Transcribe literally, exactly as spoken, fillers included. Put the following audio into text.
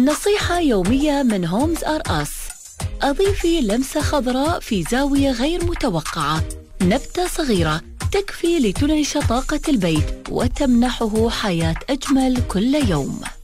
نصيحة يومية من هومز آر أس: أضيفي لمسة خضراء في زاوية غير متوقعة. نبتة صغيرة تكفي لتنعش طاقة البيت وتمنحه حياة أجمل كل يوم.